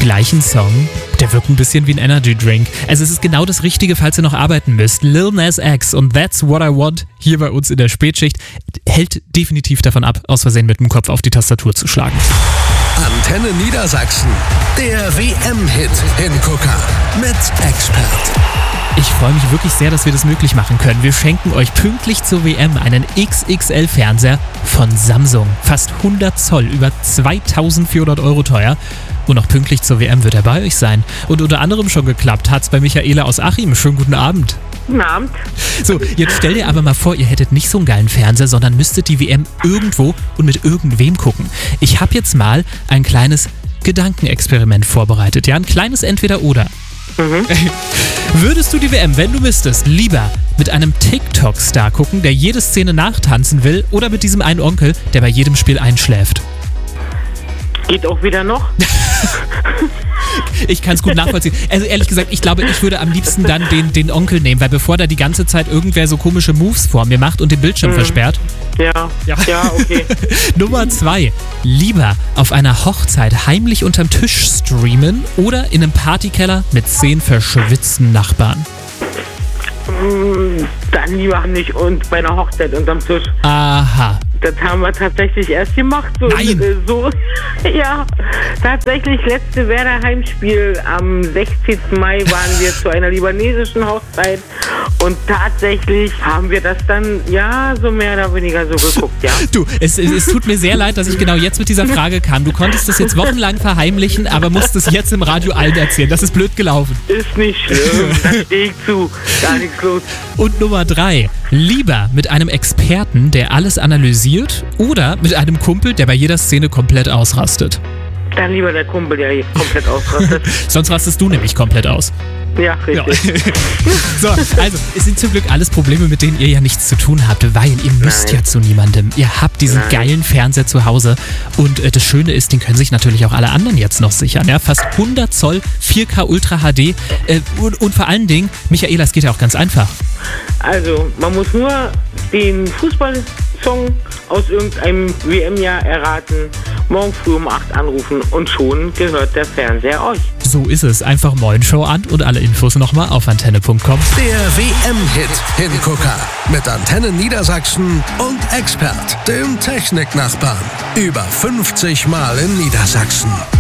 gleichen Song, der wirkt ein bisschen wie ein Energy Drink. Also es ist genau das Richtige, falls ihr noch arbeiten müsst. Lil Nas X und That's What I Want hier bei uns in der Spätschicht hält definitiv davon ab, aus Versehen mit dem Kopf auf die Tastatur zu schlagen. Antenne Niedersachsen, der WM-Hit-Hingucker mit Expert. Ich freue mich wirklich sehr, dass wir das möglich machen können. Wir schenken euch pünktlich zur WM einen XXL-Fernseher von Samsung. Fast 100 Zoll, über 2.400 € teuer. Und auch pünktlich zur WM wird er bei euch sein. Und unter anderem schon geklappt hat's bei Michaela aus Achim. Schönen guten Abend. Guten Abend. So, jetzt stell dir aber mal vor, ihr hättet nicht so einen geilen Fernseher, sondern müsstet die WM irgendwo und mit irgendwem gucken. Ich habe jetzt mal ein kleines Gedankenexperiment vorbereitet. Ja, ein kleines Entweder-Oder. Würdest du die WM, wenn du müsstest, lieber mit einem TikTok-Star gucken, der jede Szene nachtanzen will, oder mit diesem einen Onkel, der bei jedem Spiel einschläft? Geht auch wieder noch? Ich kann es gut nachvollziehen. Also ehrlich gesagt, ich glaube, ich würde am liebsten dann den Onkel nehmen, weil bevor da die ganze Zeit irgendwer so komische Moves vor mir macht und den Bildschirm versperrt. Ja, okay. Nummer 2. Lieber auf einer Hochzeit heimlich unterm Tisch streamen oder in einem Partykeller mit 10 verschwitzten Nachbarn? Dann lieber nicht und bei einer Hochzeit unterm Tisch. Aha. Das haben wir tatsächlich erst gemacht. Nein. Ja, tatsächlich, letzte Werder Heimspiel am 16. Mai waren wir zu einer libanesischen Hochzeit und tatsächlich haben wir das dann, ja, so mehr oder weniger so geguckt, ja. Du, es tut mir sehr leid, dass ich genau jetzt mit dieser Frage kam. Du konntest das jetzt wochenlang verheimlichen, aber musst es jetzt im Radio allen erzählen. Das ist blöd gelaufen. Ist nicht schlimm, da stehe ich zu, gar nichts los. Und Nummer 3. Lieber mit einem Experten, der alles analysiert, oder mit einem Kumpel, der bei jeder Szene komplett ausrastet? Dann lieber der Kumpel, der hier komplett ausrastet. Sonst rastest du nämlich komplett aus. Ja, richtig. Ja. So, also es sind zum Glück alles Probleme, mit denen ihr ja nichts zu tun habt, weil ihr müsst ja zu niemandem. Ihr habt diesen geilen Fernseher zu Hause und das Schöne ist, den können sich natürlich auch alle anderen jetzt noch sichern. Ja? Fast 100 Zoll, 4K Ultra HD und vor allen Dingen, Michaela, es geht ja auch ganz einfach. Also, man muss nur den Fußballsong aus irgendeinem WM-Jahr erraten, morgen früh um 8 anrufen und schon gehört der Fernseher euch. So ist es. Einfach Moin Show an und alle Infos nochmal auf antenne.com. Der WM-Hit-Hingucker mit Antenne Niedersachsen und Expert, dem Techniknachbarn. Über 50 Mal in Niedersachsen.